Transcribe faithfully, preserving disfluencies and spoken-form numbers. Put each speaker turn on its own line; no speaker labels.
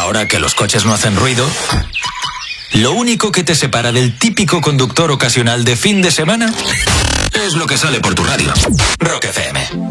ahora que los coches no hacen ruido, lo único que te separa del típico conductor ocasional de fin de semana es lo que sale por tu radio. Rock F M.